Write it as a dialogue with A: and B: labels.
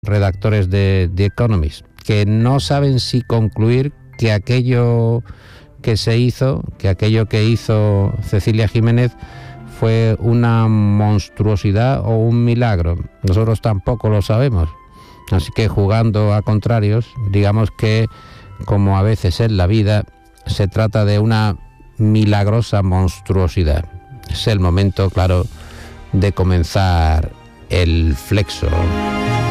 A: redactores de The Economist, que no saben si concluir que aquello que se hizo, que aquello que hizo Cecilia Giménez fue una monstruosidad o un milagro. Nosotros tampoco lo sabemos. Así que, jugando a contrarios, digamos que, como a veces en la vida, se trata de una milagrosa monstruosidad. Es el momento, claro, de comenzar el Flexo.